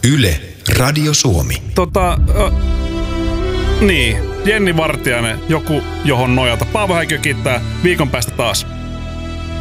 Yle, Radio Suomi. Niin, Jenni Vartiainen, joku johon nojata. Paavo Häikö kiittää, viikon päästä taas.